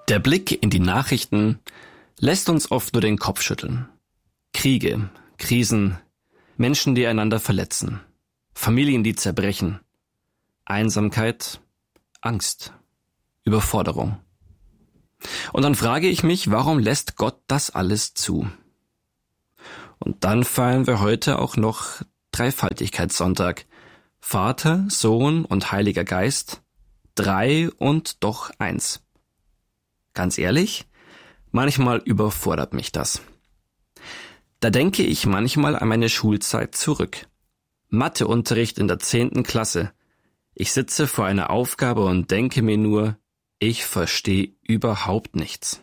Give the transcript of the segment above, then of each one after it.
Der Blick in die Nachrichten lässt uns oft nur den Kopf schütteln. Kriege, Krisen, Menschen, die einander verletzen, Familien, die zerbrechen, Einsamkeit, Angst, Überforderung. Und dann frage ich mich, warum lässt Gott das alles zu? Und dann feiern wir heute auch noch Dreifaltigkeitssonntag. Vater, Sohn und Heiliger Geist, 3 und doch 1. Ganz ehrlich, manchmal überfordert mich das. Da denke ich manchmal an meine Schulzeit zurück. Matheunterricht in der 10. Klasse. Ich sitze vor einer Aufgabe und denke mir nur, ich verstehe überhaupt nichts.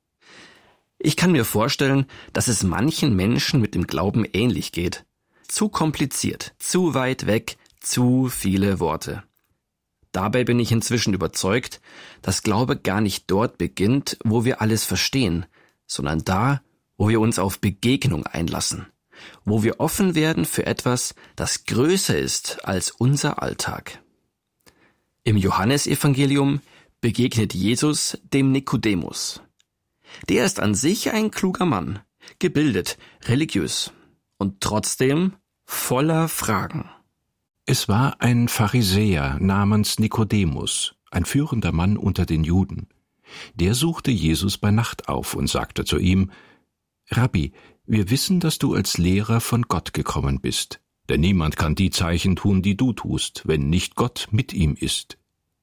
Ich kann mir vorstellen, dass es manchen Menschen mit dem Glauben ähnlich geht. Zu kompliziert, zu weit weg, zu viele Worte. Dabei bin ich inzwischen überzeugt, dass Glaube gar nicht dort beginnt, wo wir alles verstehen, sondern da, wo wir uns auf Begegnung einlassen, wo wir offen werden für etwas, das größer ist als unser Alltag. Im Johannesevangelium begegnet Jesus dem Nikodemus. Der ist an sich ein kluger Mann, gebildet, religiös und trotzdem voller Fragen. Es war ein Pharisäer namens Nikodemus, ein führender Mann unter den Juden. Der suchte Jesus bei Nacht auf und sagte zu ihm: Rabbi, wir wissen, dass du als Lehrer von Gott gekommen bist, denn niemand kann die Zeichen tun, die du tust, wenn nicht Gott mit ihm ist.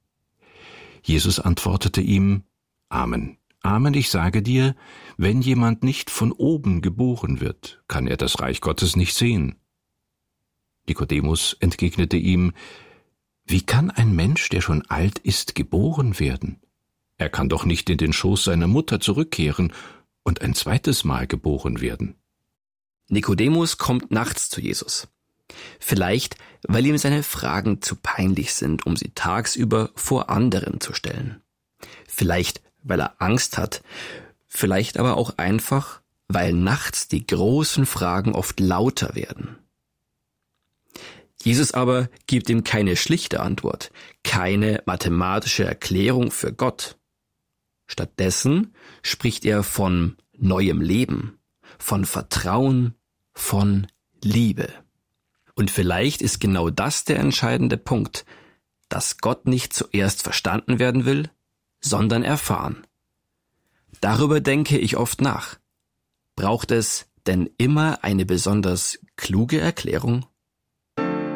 Jesus antwortete ihm: Amen, Amen, ich sage dir, wenn jemand nicht von oben geboren wird, kann er das Reich Gottes nicht sehen. Nikodemus entgegnete ihm: Wie kann ein Mensch, der schon alt ist, geboren werden? Er kann doch nicht in den Schoß seiner Mutter zurückkehren und ein zweites Mal geboren werden. Nikodemus kommt nachts zu Jesus. Vielleicht, weil ihm seine Fragen zu peinlich sind, um sie tagsüber vor anderen zu stellen. Vielleicht, weil er Angst hat. Vielleicht aber auch einfach, weil nachts die großen Fragen oft lauter werden. Jesus aber gibt ihm keine schlichte Antwort, keine mathematische Erklärung für Gott. Stattdessen spricht er von neuem Leben, von Vertrauen, von Liebe. Und vielleicht ist genau das der entscheidende Punkt, dass Gott nicht zuerst verstanden werden will, sondern erfahren. Darüber denke ich oft nach. Braucht es denn immer eine besonders kluge Erklärung?